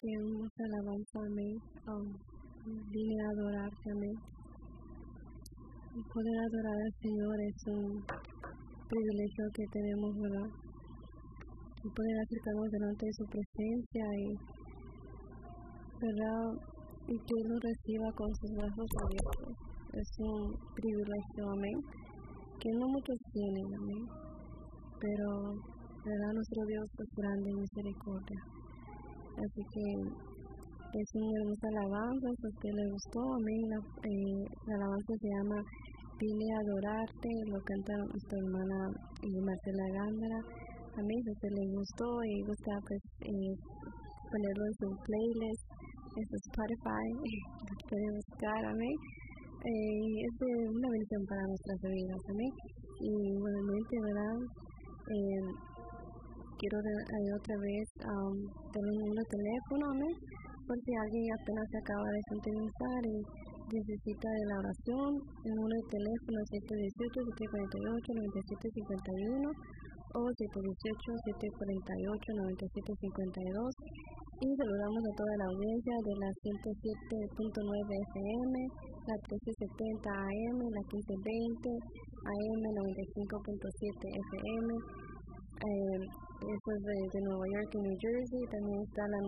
que hermosa alabanza, amén. Vine a adorarte, amén. Y poder adorar al Señor es un privilegio que tenemos, ¿verdad? Y poder acercarnos delante de su presencia ¿verdad? Y que Él nos reciba con sus brazos abiertos. Es un privilegio, amén. Que no muchos tienen, amén. Pero, ¿verdad? Nuestro Dios es grande en misericordia. Así que es una hermosa alabanza, si a usted le gustó, amén. La alabanza se llama Vine a adorarte, lo canta nuestra hermana Marcela Gándara. Amén, si a usted le gustó y gusta pues ponerlo en su playlist, en su Spotify, lo puede buscar, amén. Es de una bendición para nuestras vidas, amén. Y nuevamente, ¿verdad? Quiero otra vez tener un número de teléfono, amén, por si alguien apenas se acaba de sintonizar y necesita de la oración. El número de teléfono es 718-748-9751 o 718-748-9752. Y saludamos a toda la audiencia de la 107.9 FM, la 1370 AM, la 1520 AM, 95.7 FM. Eso es de Nueva York y New Jersey. También está la